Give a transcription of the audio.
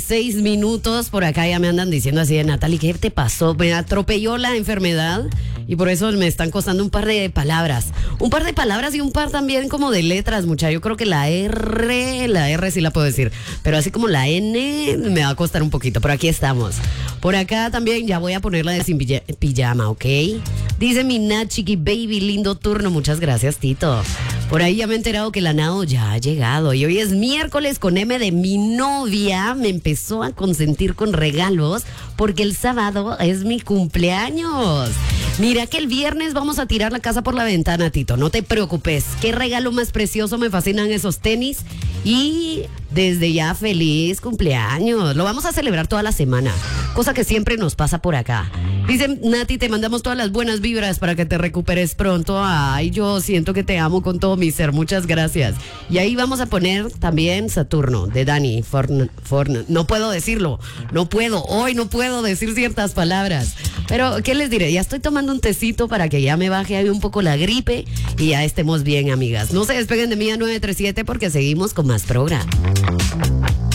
8:06. Por acá ya me andan diciendo así de Natalie, ¿qué te pasó? Me atropelló la enfermedad y por eso me están costando un par de palabras. Un par de palabras y un par también como de letras, mucha. Yo creo que la R sí la puedo decir, pero así como la N me va a costar un poquito, pero aquí estamos. Por acá también ya voy a ponerla de sin pijama, ¿ok? Dice mi Nachiki Baby, lindo turno. Muchas gracias, Tito. Por ahí ya me he enterado que la Nao ya ha llegado y hoy es miércoles con M de mi novia. Me empezó a consentir con regalos porque el sábado es mi cumpleaños. Mira que el viernes vamos a tirar la casa por la ventana, Tito. No te preocupes. Qué regalo más precioso. Me fascinan esos tenis. Y desde ya feliz cumpleaños. Lo vamos a celebrar toda la semana. Cosa que siempre nos pasa por acá. Dice Nati, te mandamos todas las buenas vibras para que te recuperes pronto. Ay, yo siento que te amo con todo mi ser. Muchas gracias. Y ahí vamos a poner también Saturno de Dani Forn. No puedo decirlo. No puedo. Hoy no puedo decir ciertas palabras. Pero, ¿qué les diré? Ya estoy tomando un tecito para que ya me baje ahí un poco la gripe y ya estemos bien, amigas. No se despeguen de mí a 937 porque seguimos con más programa.